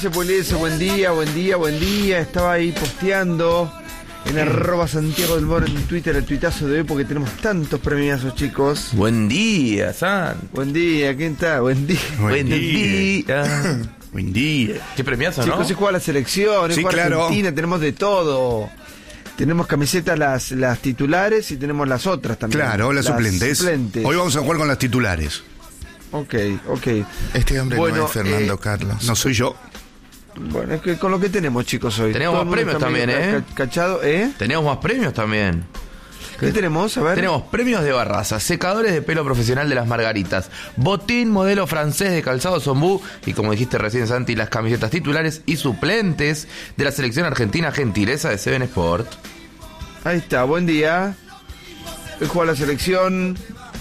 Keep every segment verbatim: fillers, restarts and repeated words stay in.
Pugliese, buen día, buen día, buen día. Estaba ahí posteando en arroba Santiago del Moro en Twitter el tuitazo de hoy porque tenemos tantos premiazos, chicos. Buen día, San. Buen día, ¿quién está? Buen día. Buen día. Buen día. Qué premiazo, ¿no? Chicos, se juega la selección, se Sí, juega claro. Argentina, tenemos de todo. Tenemos camisetas las, las titulares y tenemos las otras también. Claro, las, suplentes. suplentes. Hoy vamos a jugar con las titulares. Ok, ok. Este hombre Bueno, no es Fernando eh, Carlos. No soy yo. Bueno, es que con lo que tenemos, chicos, hoy. Tenemos Todo el más mundo premios está también, medio ¿eh? ca- Cachado, ¿eh? Tenemos más premios también. ¿Qué tenemos? A ver. Tenemos premios de Barraza, secadores de pelo profesional de las Margaritas, botín modelo francés de calzado Zombú y, como dijiste recién, Santi, las camisetas titulares y suplentes de la selección argentina, gentileza de Seven Sport. Ahí está, buen día. Hoy juega la selección.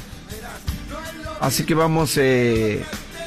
Así que vamos, eh,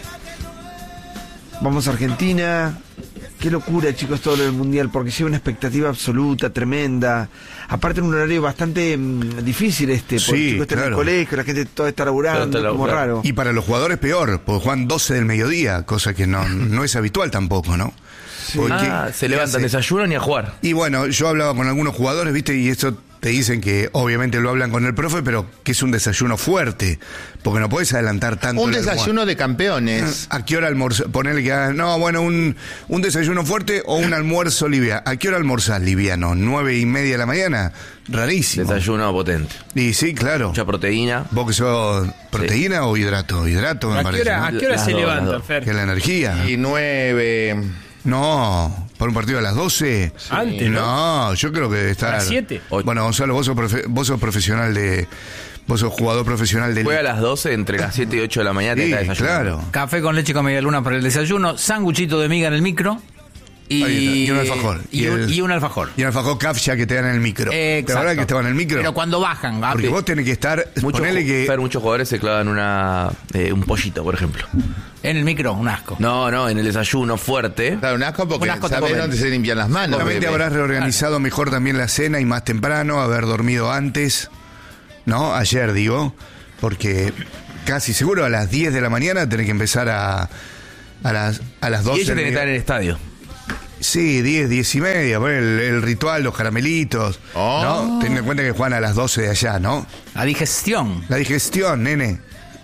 vamos a Argentina. Qué locura, chicos, todo lo del Mundial, porque lleva una expectativa absoluta, tremenda. Aparte en un horario bastante mmm, difícil este, porque Sí, chicos están en el claro. colegio, la gente toda está laburando, Todo está como laburando. raro. Y para los jugadores peor, porque juegan doce del mediodía, cosa que no, no es habitual tampoco, ¿no? Porque, Ah, se levantan, ¿qué hace? desayunan y a jugar. Y bueno, yo hablaba con algunos jugadores, ¿viste? Y eso te dicen que obviamente lo hablan con el profe, pero que es un desayuno fuerte, porque no puedes adelantar tanto. Un el almuerzo. desayuno de campeones. ¿A qué hora almorzar? Ponerle que hagan, no, bueno, un, un desayuno fuerte o un almuerzo liviano. ¿A qué hora almorzás liviano? ¿Nueve y media de la mañana? Rarísimo. Desayuno potente. Y sí, claro. Mucha proteína. ¿Vos que sos proteína o hidrato? Hidrato, me ¿A qué parece. hora, ¿no? ¿a qué hora Las se dos, las levantan, dos. Fer? Que es la energía. Y nueve. No, por un partido a las doce. Antes, ¿no? No, yo creo que está. ¿A las siete? Bueno, Gonzalo, vos sos, profe- vos sos profesional de. Vos sos jugador profesional del. Juega a las doce, entre las siete y ocho de la mañana. te Sí, está desayunando. claro. Café con leche con media luna para el desayuno, sanguchito de miga en el micro y, Ahí está, y un alfajor. y, Y un, el- y un alfajor. Y el alfajor Kafcha que te dan en el micro. ¿Te Exacto. acuerdas que estaban en el micro? Pero cuando bajan, ah, Porque pi- vos tenés que estar. Muchos, ponele que. Fer, muchos jugadores se clavan una eh, un pollito, por ejemplo. en el micro, un asco. No, no, en el desayuno fuerte. Claro, un asco porque Un asco sabes también. dónde se limpian las manos. Seguramente bebé. habrás reorganizado mejor también la cena y más temprano, haber dormido antes, ¿no? Ayer, digo, porque casi seguro a las diez de la mañana tenés que empezar a, a las a las Y doce. ella tiene que estar en el estadio. Sí, diez, diez y media, bueno, el, el ritual, los caramelitos, Oh. ¿no? Teniendo en cuenta que juegan a las doce de allá, ¿no? La digestión. La digestión, nene.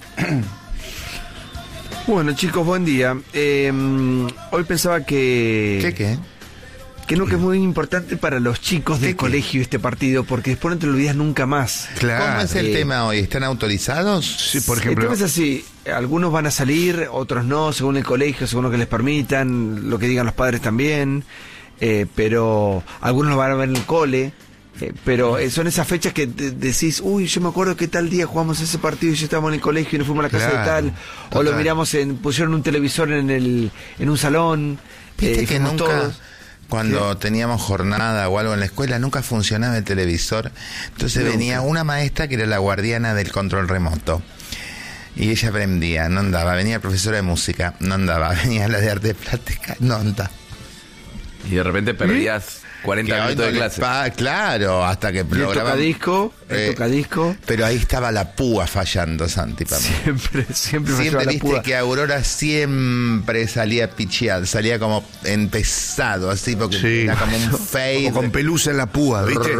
Bueno, chicos, buen día. Eh, hoy pensaba que... ¿Qué qué? Que no, que es muy importante para los chicos del ¿Qué, qué? colegio este partido, porque después no te lo olvidas nunca más. Claro. ¿Cómo es el Eh, tema hoy? ¿Están autorizados? Sí, por El ejemplo. tema es así, algunos van a salir, otros no, según el colegio, según lo que les permitan, lo que digan los padres también, eh, pero algunos lo van a ver en el cole, eh, pero eh, son esas fechas que de- decís, uy, yo me acuerdo que tal día jugamos ese partido y yo estábamos en el colegio y nos fuimos a la casa Claro, de tal, o lo total. miramos, en pusieron un televisor en el en un salón, Viste eh, y que fuimos nunca, todos. cuando teníamos jornada o algo en la escuela, nunca funcionaba el televisor. Entonces Nunca. venía una maestra que era la guardiana del control remoto. Y ella aprendía, no andaba. Venía la profesora de música, no andaba. Venía la de arte plástica, no andaba. Y de repente perdías cuarenta Que hoy minutos de no le clase. pa- claro, hasta que Y el programan- tocadisco, el Eh, tocadisco, Pero ahí estaba la púa fallando, Santi, para mí. siempre, siempre me Siempre lleva la viste púa. que Aurora siempre salía picheada, salía como empezado, así, porque Sí. era como un fade. Como con pelusa en la púa, ¿viste?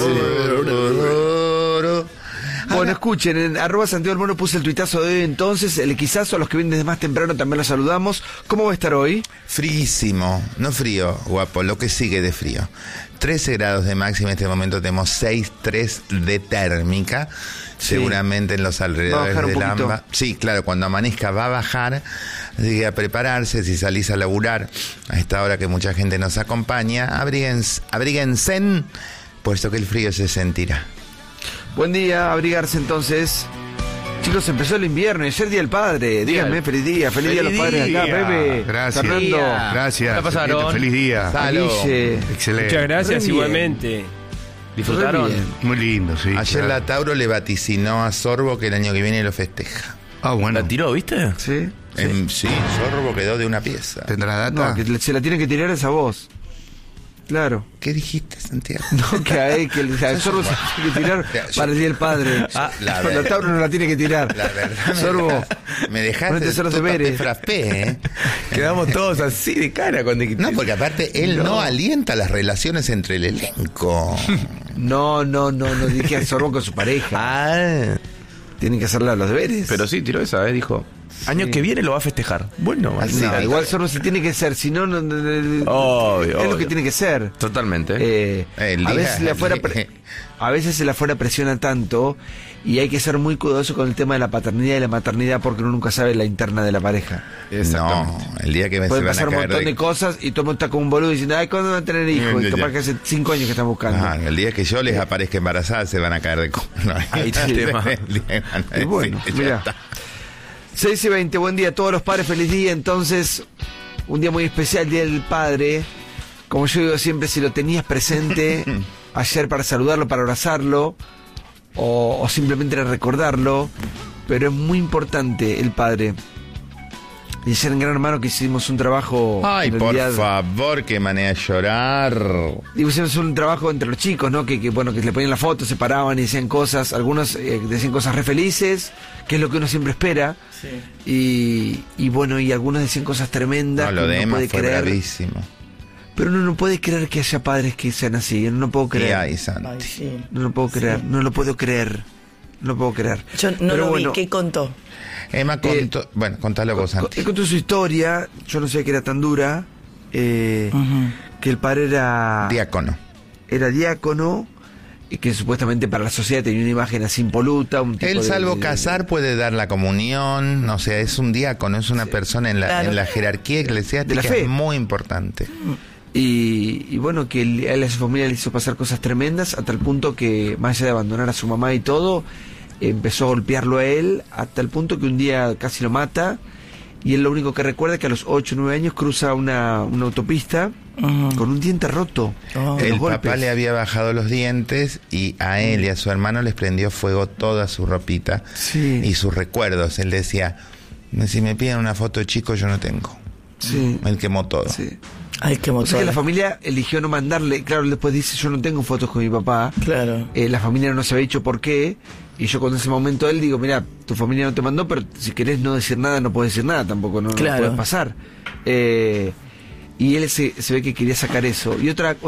Bueno, escuchen, en arroba Santiago del Mono puse el tuitazo de hoy, entonces, el equizazo, a los que vienen desde más temprano también los saludamos. ¿Cómo va a estar hoy? Fríísimo, no frío, guapo, lo que sigue de frío. trece grados de máxima, en este momento tenemos seis coma tres de térmica, Sí. seguramente en los Va a alrededores bajar un del poquito. AMBA. Sí, claro, cuando amanezca va a bajar, así que a prepararse, si salís a laburar a esta hora que mucha gente nos acompaña, abríguense, abríguense, puesto que el frío se sentirá. Buen día, abrigarse entonces. Chicos, empezó el invierno, y ayer Día del Padre. Díganme, feliz día, feliz, día a los Feliz padres acá, día. Pepe. Gracias. Fernando. Día. Gracias. ¿Qué pasaron? Ezequiel, Feliz día. Salud. Guille. Excelente. Muchas gracias, Re bien. igualmente. ¿Disfrutaron? Re bien. Muy lindo, sí. Ayer claro. la Tauro le vaticinó a Sorbo que el año que viene lo festeja. Ah, bueno. ¿La tiró, viste? ¿Sí? Em, sí, Sorbo quedó de una pieza. ¿Tendrá data? No, que le- se la tiene que tirar esa voz. Claro. ¿Qué dijiste, Santiago? No, que a él, que el al Sorbo se tiene que tirar para el día del padre. Ah, la Cuando verdad. Tauro no la tiene que tirar. La verdad, Sorbo, me, me dejaste ponete a hacer los tú deberes. te frappé, ¿eh? Quedamos todos así de cara cuando... No, porque aparte él no. no alienta las relaciones entre el elenco. No, no, no, no dije al Sorbo con su pareja. Ah, Tienen que hacerle los deberes. pero sí, tiró esa, ¿eh? Dijo, año Sí. que viene lo va a festejar. Bueno, Así, No, sí. igual Sorbo sí tiene que ser, si no, no, no, no- Obvio, es lo obvio. que tiene que ser. Totalmente. Eh, El a día- veces la afuera pre- a veces el afuera presiona tanto y hay que ser muy cuidadoso con el tema de la paternidad y la maternidad porque uno nunca sabe la interna de la pareja. No, el día que me Pueden se van a pasar un caer montón de de... cosas y todo el mundo está como un boludo diciendo, ay, ¿cuándo van a tener hijos? Y capaz que hace cinco años que están buscando. Ah, el día que yo les aparezca embarazada se van a caer de... co- No, Ahí está el tema. el día que van a Y decir, bueno, ya mira. está. seis y veinte, buen día a todos los padres, feliz día. Entonces, un día muy especial, Día del Padre. Como yo digo siempre, si lo tenías presente ayer para saludarlo, para abrazarlo, o, o simplemente para recordarlo, pero es muy importante el padre. Y ayer en Gran Hermano que hicimos un trabajo... Ay, en por realidad, favor, que manera de llorar. digo, hicimos un trabajo entre los chicos, ¿no? Que, que bueno, que le ponían la foto, se paraban y decían cosas, algunos eh, decían cosas re felices, que es lo que uno siempre espera. Y, y bueno, y algunos decían cosas tremendas. No, lo que uno de no Emma puede fue creer. bravísimo. Pero uno no puede creer que haya padres que sean así. Yo no lo puedo ¿Qué creer. hay, Santi? Ay, sí. No lo puedo creer. No lo puedo creer. No lo puedo creer. Yo no Pero lo bueno, vi. ¿Qué contó? Emma contó... bueno, contalo vos, co- Santi. él contó su historia. Yo no sabía que era tan dura. eh, Que el padre era... Diácono. era diácono y que supuestamente para la sociedad tenía una imagen así impoluta. Un tipo Él, de- salvo de- casar, puede dar la comunión. O sea, es un diácono, es una persona en la, Claro. en la jerarquía eclesiástica De la fe. es muy importante. Y, y bueno, que él, a él y a su familia le hizo pasar cosas tremendas, a tal punto que, más allá de abandonar a su mamá y todo, empezó a golpearlo a él, a tal punto que un día casi lo mata. Y él lo único que recuerda es que a los ocho o nueve años cruza una, una autopista con un diente roto. Oh. de los El papá golpes. le había bajado los dientes y a él y a su hermano les prendió fuego toda su ropita Sí. y sus recuerdos. Él decía, si me piden una foto de chico yo no tengo. Sí. Él quemó todo. Sí. Ay, qué O sea que motor. la familia eligió no mandarle, claro, él después dice, yo no tengo fotos con mi papá. Claro. Eh, la familia no se había dicho por qué. Y yo cuando en ese momento él digo, mira, tu familia no te mandó, pero si querés no decir nada, no puedes decir nada tampoco, no, no Claro. puede pasar. Eh, y él se, se ve que quería sacar eso. Y otra